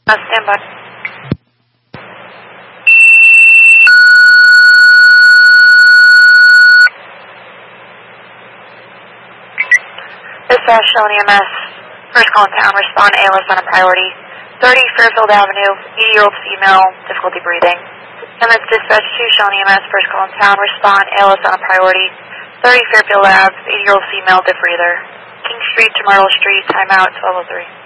Stand by. Dispatch, Shone EMS. First call in town, respond ALS on a priority. 30 Fairfield Avenue, 80-year-old female, difficulty breathing. EMS Dispatch 2, Shone EMS. First call in town, respond ALS on a priority. 30 Fairfield Ave, 80-year-old female, diff breather. King Street to Myrtle Street, timeout 12:03.